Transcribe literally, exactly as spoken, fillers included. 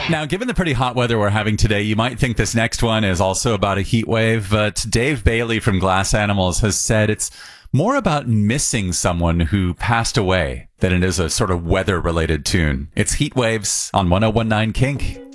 Now, given the pretty hot weather we're having today, you might think this next one is also about a heat wave, but Dave Bailey from Glass Animals has said it's more about missing someone who passed away than it is a sort of weather-related tune. It's Heat Waves on one oh one nine Kink.